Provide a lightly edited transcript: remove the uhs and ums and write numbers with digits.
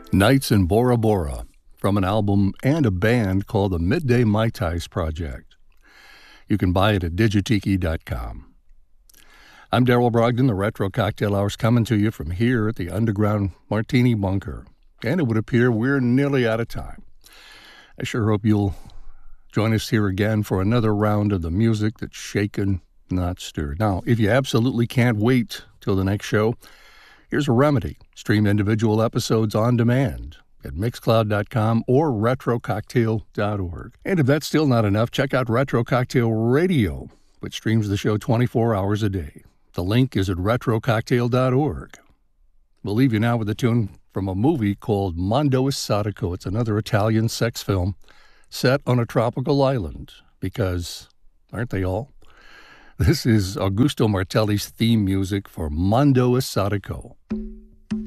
Nights in Bora Bora, from an album and a band called the Midday Mai Tais Project. You can buy it at digitiki.com. I'm Daryl Brogdon. The Retro Cocktail Hour's coming to you from here at the underground Martini Bunker. And it would appear we're nearly out of time. I sure hope you'll join us here again for another round of the music that's shaken, not stirred. Now, if you absolutely can't wait till the next show, here's a remedy. Stream individual episodes on demand at Mixcloud.com or RetroCocktail.org. And if that's still not enough, check out Retro Cocktail Radio, which streams the show 24 hours a day. The link is at RetroCocktail.org. We'll leave you now with a tune from a movie called Mondo Esotico. It's another Italian sex film set on a tropical island, because aren't they all? This is Augusto Martelli's theme music for Mondo Esotico.